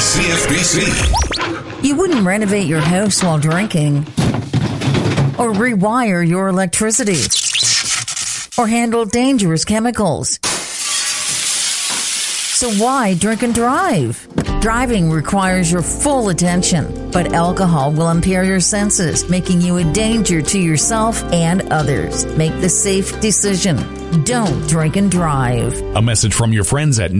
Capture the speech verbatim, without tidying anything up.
C F B C. You wouldn't renovate your house while drinking, or rewire your electricity, or handle dangerous chemicals. So why drink and drive? Driving requires your full attention, but alcohol will impair your senses, making you a danger to yourself and others. Make the safe decision. Don't drink and drive. A message from your friends at